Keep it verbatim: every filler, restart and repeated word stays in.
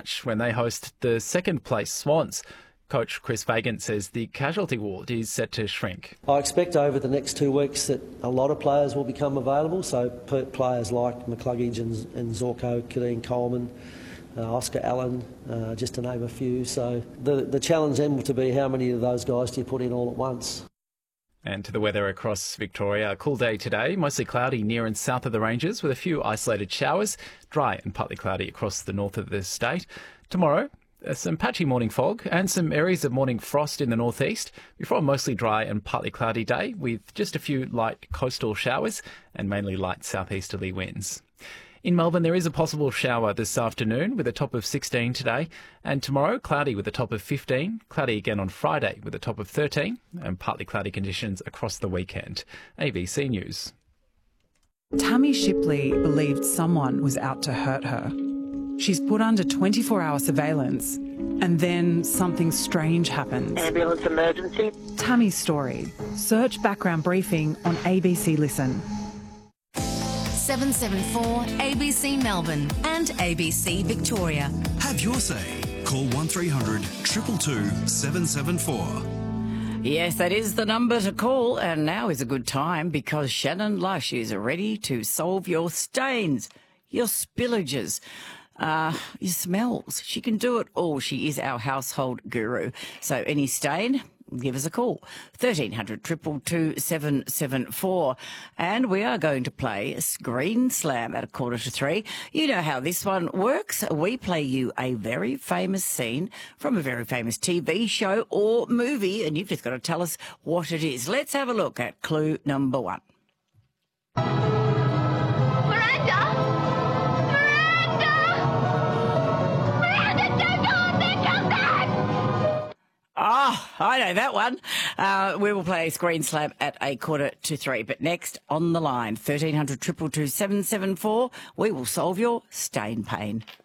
match when they host the second-place Swans. Coach Chris Fagan says the casualty ward is set to shrink. I expect over the next two weeks that a lot of players will become available, so players like McCluggage and, and Zorko, Kadeen Coleman, uh, Oscar Allen, uh, just to name a few. So the, the challenge then will be how many of those guys do you put in all at once? And to the weather across Victoria. A cool day today, mostly cloudy near and south of the ranges with a few isolated showers, dry and partly cloudy across the north of the state. Tomorrow, some patchy morning fog and some areas of morning frost in the northeast before a mostly dry and partly cloudy day with just a few light coastal showers and mainly light southeasterly winds. In Melbourne, there is a possible shower this afternoon with a top of sixteen today, and tomorrow cloudy with a top of fifteen, cloudy again on Friday with a top of thirteen, and partly cloudy conditions across the weekend. A B C News. Tammy Shipley believed someone was out to hurt her. She's put under twenty-four hour surveillance, and then something strange happens. Ambulance emergency. Tammy's story. Search background briefing on A B C Listen. seven seven four A B C Melbourne and A B C Victoria. Have your say. Call one three hundred two two two seven seven four. Yes, that is the number to call, and now is a good time because Shannon Lush is ready to solve your stains, your spillages, uh, your smells. She can do it all. She is our household guru. So any stain, give us a call, thirteen hundred two two two seven seven four. And we are going to play Screen Slam at a quarter to three. You know how this one works. We play you a very famous scene from a very famous T V show or movie, and you've just got to tell us what it is. Let's have a look at clue number one. Oh, I know that one. Uh, we will play Screen Slam at a quarter to three. But next on the line, thirteen hundred two two two seven seven four, we will solve your stain pain.